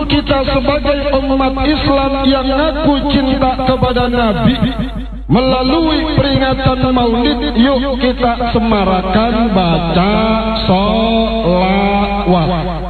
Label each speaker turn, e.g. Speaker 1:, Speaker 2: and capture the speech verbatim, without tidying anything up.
Speaker 1: kita sebagai umat Islam yang ngaku cinta kepada Nabi, melalui peringatan Maulid, yuk kita semarakan baca sholawat.